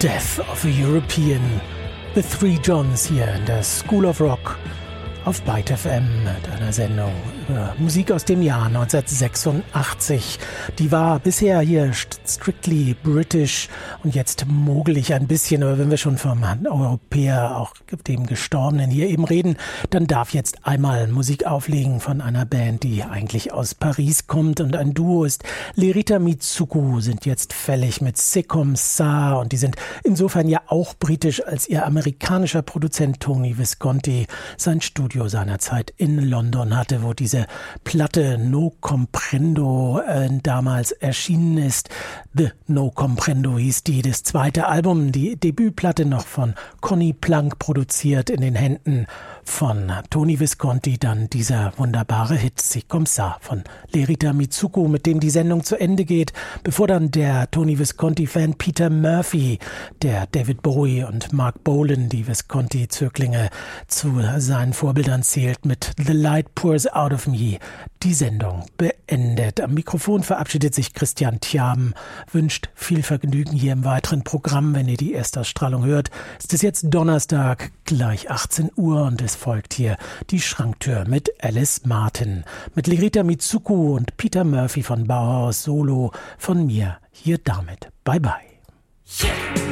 Death of a European. The Three Johns hier in der School of Rock auf Byte FM mit einer Sendung über Musik aus dem Jahr 1986. Die war bisher hier strictly British und jetzt mogel ich ein bisschen, aber wenn wir schon vom Europäer, auch dem Gestorbenen hier eben reden, dann darf jetzt einmal Musik auflegen von einer Band, die eigentlich aus Paris kommt und ein Duo ist. Lerita Mitsuko sind jetzt fällig mit C'est comme ça und die sind insofern ja auch britisch, als ihr amerikanischer Produzent Tony Visconti sein Studio seinerzeit in London hatte, wo diese Platte No Comprendo damals erschienen ist. The No Comprendo hieß die, das zweite Album, die Debütplatte noch von Conny Plank produziert, in den Händen von Tony Visconti, dann dieser wunderbare Hit C'est comme ça von Lerita Mitsuko, mit dem die Sendung zu Ende geht, bevor dann der Tony Visconti-Fan Peter Murphy, der David Bowie und Mark Bolan, die Visconti-Zöglinge, zu seinen Vorbildern zählt, mit The Light Pours Out of Me die Sendung beendet. Am Mikrofon verabschiedet sich Christian Thiaben, wünscht viel Vergnügen hier im weiteren Programm. Wenn ihr die Erstausstrahlung hört, ist es jetzt Donnerstag, gleich 18 Uhr und es folgt hier die Schranktür mit Alice Martin, mit Lerita Mitsuko und Peter Murphy von Bauhaus Solo, von mir hier damit. Bye bye.